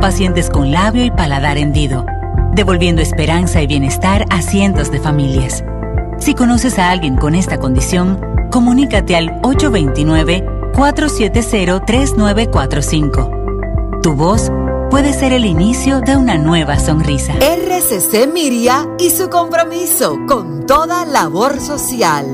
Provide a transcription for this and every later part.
pacientes con labio y paladar hendido, devolviendo esperanza y bienestar a cientos de familias. Si conoces a alguien con esta condición, comunícate al 829-470-3945. Tu voz puede ser el inicio de una nueva sonrisa. RCC Miria y su compromiso con toda labor social.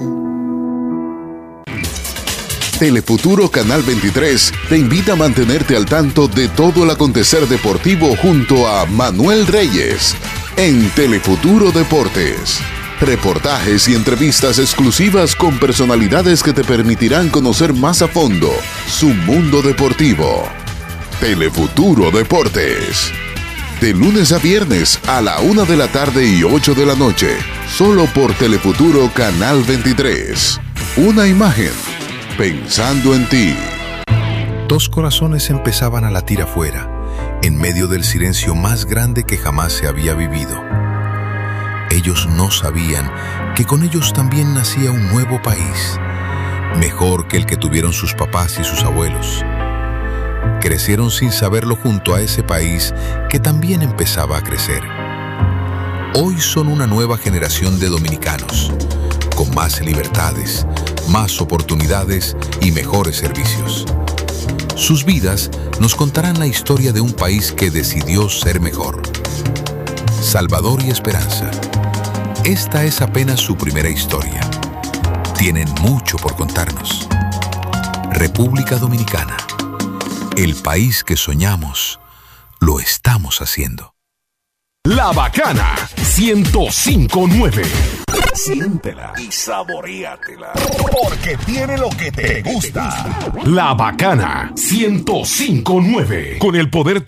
Telefuturo Canal 23 te invita a mantenerte al tanto de todo el acontecer deportivo junto a Manuel Reyes en Telefuturo Deportes. Reportajes y entrevistas exclusivas con personalidades que te permitirán conocer más a fondo su mundo deportivo. Telefuturo Deportes. De lunes a viernes a la 1 de la tarde y 8 de la noche. Solo por Telefuturo Canal 23. Una imagen. Pensando en ti. Dos corazones empezaban a latir afuera, en medio del silencio más grande que jamás se había vivido. Ellos no sabían que con ellos también nacía un nuevo país, mejor que el que tuvieron sus papás y sus abuelos. Crecieron sin saberlo junto a ese país que también empezaba a crecer. Hoy son una nueva generación de dominicanos, con más libertades, más oportunidades y mejores servicios. Sus vidas nos contarán la historia de un país que decidió ser mejor. Salvador y Esperanza. Esta es apenas su primera historia. Tienen mucho por contarnos. República Dominicana. El país que soñamos, lo estamos haciendo. La Bacana 105.9. Siéntela y saboréatela, porque tiene lo que te gusta. La Bacana 105.9, con el poder